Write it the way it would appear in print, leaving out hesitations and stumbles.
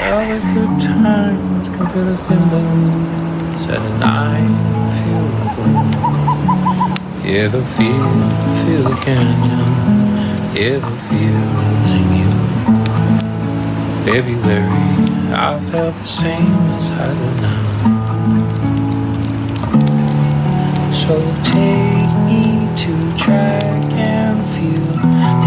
all the good times can feel the thing said and I feel the wind. Hear the feel the canyon. Hear the feels in you. February, I felt the same as I do now.